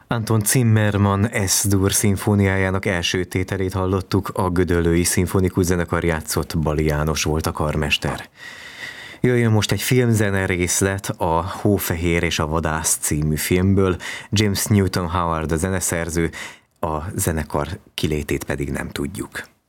Anton Zimmermann S-dur szimfóniájának első tételét hallottuk, a Gödöllői Szimfonikus Zenekar játszott, Bali János volt a karmester. Jöjjön most egy filmzene részlet a Hófehér és a Vadász című filmből, James Newton Howard a zeneszerző, a zenekar kilétét pedig nem tudjuk.